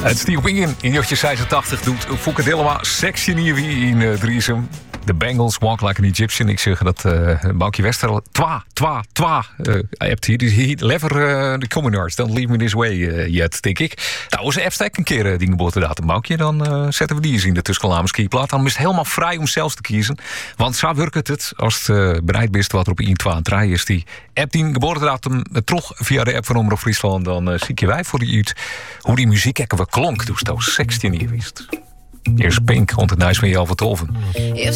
Het Steve Wingen in jotje 86 doet Fouke Dillema Section hier in Driesem. De Bengals, Walk Like an Egyptian. Ik zeg dat Boukje Wester twa hebt hier. Die lever de communards. Don't leave me this way yet, denk ik. Nou, als Efstek een keer die geboortedatum, Boukje, dan zetten we die eens in de Tuskenlamerskiplaat. Dan is het helemaal vrij om zelfs te kiezen. Want zo werkt het. Als het bereid bent wat er op 1, 2 en 3 is. Die app die geboortedatum terug via de app van Omroep Friesland. Dan zie je wij voor die uit hoe die muziek we klonk. Dus dat was 16 jaar wist. Eerst Pink, rond het Nijs van Jan van Tolven.